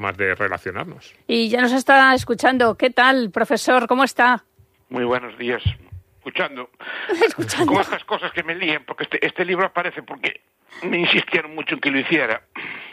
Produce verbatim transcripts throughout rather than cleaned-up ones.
más de relacionarnos. Y ya nos está escuchando. ¿Qué tal, profesor? ¿Cómo está? Muy buenos días. Escuchando. Escuchando. Como estas cosas que me líen, porque este, este libro aparece porque me insistieron mucho en que lo hiciera.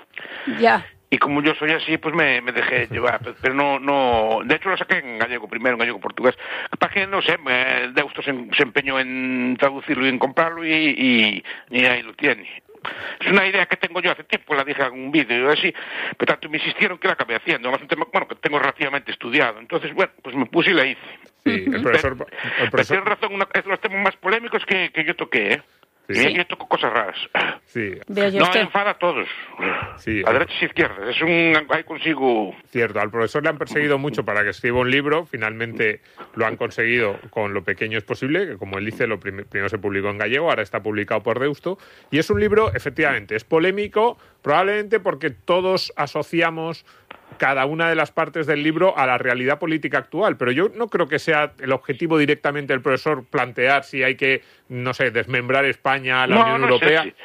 Ya. Y como yo soy así, pues me, me dejé llevar. Pero no, no... De hecho, lo saqué en gallego primero, en gallego-portugués. Para que, no sé, me, Deusto se, se empeñó en traducirlo y en comprarlo y, y, y ahí lo tiene. Es una idea que tengo yo hace tiempo, la dije en un vídeo así, pero tanto me insistieron que la acabé haciendo. Es un tema, bueno, que tengo relativamente estudiado. Entonces, bueno, pues me puse y la hice. Sí, el profesor... Pero, el profesor... pero tiene razón, una, es los temas más polémicos que, que yo toqué, ¿eh? Sí. Y yo toco cosas raras. Sí. Veo yo No usted. enfada a todos. Sí. A derechas y izquierdas. Es un... Ahí consigo... Cierto, al profesor le han perseguido mucho para que escriba un libro, finalmente lo han conseguido con lo pequeño es posible, que como él dice, lo prim- primero se publicó en gallego, ahora está publicado por Deusto, y es un libro, efectivamente, es polémico, probablemente porque todos asociamos cada una de las partes del libro a la realidad política actual, pero yo no creo que sea el objetivo directamente del profesor plantear si hay que, no sé, desmembrar España a la No, Unión no Europea. sé, sí.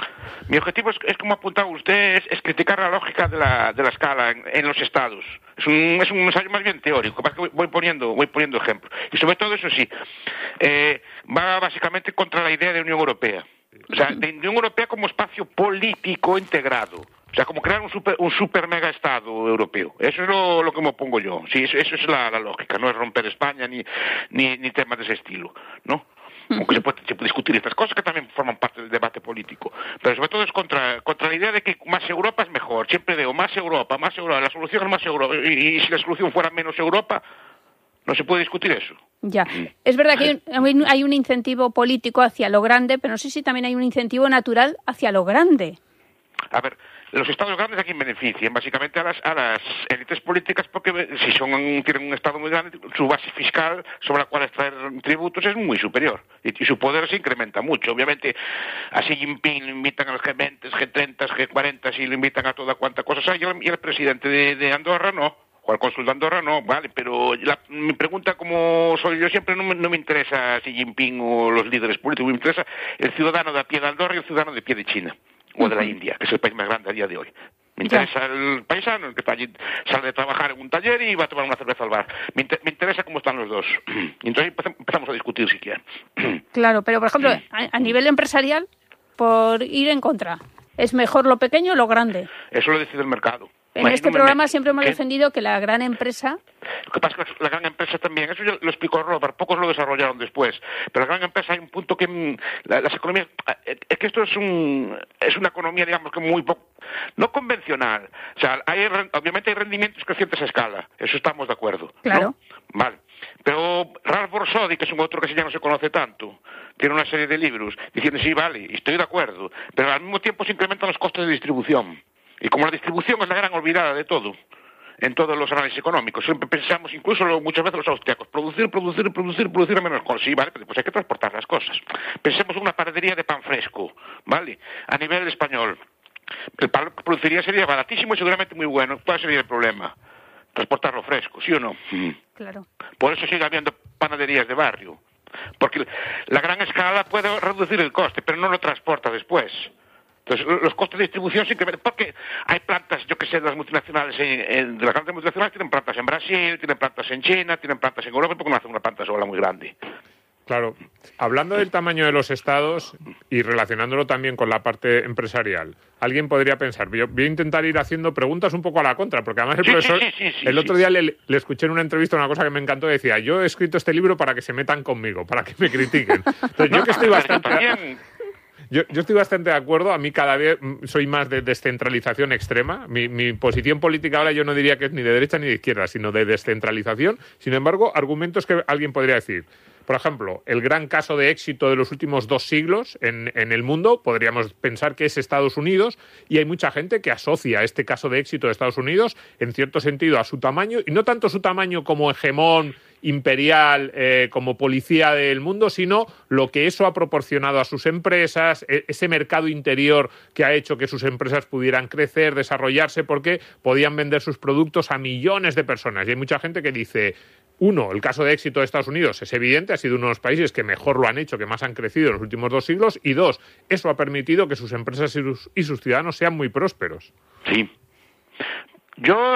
Mi objetivo es, es como apuntaba usted, es, es criticar la lógica de la, de la escala en, en los estados. Es un, es un ensayo más bien teórico, que voy, voy poniendo voy poniendo ejemplos. Y sobre todo, eso sí, eh, va básicamente contra la idea de Unión Europea. O sea, de Unión Europea como espacio político integrado. O sea, como crear un super, un super mega estado europeo. Eso es lo, lo que me opongo yo. Sí, eso, eso es la, la lógica. No es romper España ni, ni, ni temas de ese estilo, ¿no? Aunque se puede, se puede discutir estas cosas que también forman parte del debate político. Pero sobre todo es contra, contra la idea de que más Europa es mejor. Siempre digo, más Europa, más Europa. La solución es más Europa. Y, y si la solución fuera menos Europa, no se puede discutir eso. Ya. Es verdad que hay un, hay un incentivo político hacia lo grande, pero no sé si también hay un incentivo natural hacia lo grande. A ver, los estados grandes a quién benefician, básicamente a las, a las élites políticas, porque si son tienen un estado muy grande, su base fiscal sobre la cual extraer tributos es muy superior y, y su poder se incrementa mucho. Obviamente a Xi Jinping lo invitan a los G veinte, G treinta, G cuarenta y lo invitan a toda cuanta cosa hay, y el presidente de, de Andorra no. O al cónsul de Andorra no, vale, pero la, mi pregunta, como soy yo siempre, no me, no me interesa Xi Jinping o los líderes políticos, me interesa el ciudadano de a pie de Andorra y el ciudadano de pie de China. O de la India, que es el país más grande a día de hoy. Me interesa el paisano, el que está allí, sale de trabajar en un taller y va a tomar una cerveza al bar. Me, inter- me interesa cómo están los dos. Y entonces empezamos a discutir si quieren. Claro, pero por ejemplo, a, a nivel empresarial, por ir en contra, ¿es mejor lo pequeño o lo grande? Eso lo decide el mercado. En Imagino este me- programa siempre hemos ¿Qué? defendido que la gran empresa... Lo que pasa es que la gran empresa también, eso ya lo explicó Robert, pocos lo desarrollaron después, pero la gran empresa hay un punto que mm, la, las economías, es que esto es un es una economía, digamos, que muy poco, no convencional, o sea, hay, obviamente hay rendimientos crecientes a escala, eso estamos de acuerdo, ¿no? Claro. Vale, pero Ralph Borsodi, que es un otro que ya no se conoce tanto, tiene una serie de libros diciendo, sí, vale, estoy de acuerdo, pero al mismo tiempo se incrementan los costes de distribución, y como la distribución es la gran olvidada de todo, en todos los análisis económicos. Siempre pensamos, incluso muchas veces los austriacos, producir, producir, producir, producir a menos cosas. Sí, vale, pero después hay que transportar las cosas. Pensemos en una panadería de pan fresco, ¿vale? A nivel español. El pan que produciría sería baratísimo y seguramente muy bueno. ¿Cuál sería el problema? Transportarlo fresco, ¿sí o no? Claro. Por eso sigue habiendo panaderías de barrio. Porque la gran escala puede reducir el coste, pero no lo transporta después. Entonces, los costes de distribución sí que... Porque hay plantas, yo que sé, de las multinacionales, en, en, de las grandes multinacionales tienen plantas en Brasil, tienen plantas en China, tienen plantas en Europa, porque no hacen una planta sola muy grande. Claro. Hablando del tamaño de los estados y relacionándolo también con la parte empresarial, alguien podría pensar, yo voy a intentar ir haciendo preguntas un poco a la contra, porque además el Sí, profesor, sí, sí, sí, el sí, otro sí. día le, le escuché en una entrevista una cosa que me encantó, decía, yo he escrito este libro para que se metan conmigo, para que me critiquen. Entonces, yo que estoy bastante... También... Yo, yo estoy bastante de acuerdo. A mí cada vez soy más de descentralización extrema. Mi, mi posición política ahora yo no diría que es ni de derecha ni de izquierda, sino de descentralización. Sin embargo, argumentos que alguien podría decir. Por ejemplo, el gran caso de éxito de los últimos dos siglos en, en el mundo, podríamos pensar que es Estados Unidos, y hay mucha gente que asocia este caso de éxito de Estados Unidos, en cierto sentido, a su tamaño, y no tanto su tamaño como hegemón imperial, eh, como policía del mundo, sino lo que eso ha proporcionado a sus empresas, ese mercado interior que ha hecho que sus empresas pudieran crecer, desarrollarse, porque podían vender sus productos a millones de personas. Y hay mucha gente que dice... Uno, el caso de éxito de Estados Unidos es evidente, ha sido uno de los países que mejor lo han hecho, que más han crecido en los últimos dos siglos, y dos, eso ha permitido que sus empresas y sus, y sus ciudadanos sean muy prósperos. Sí. Yo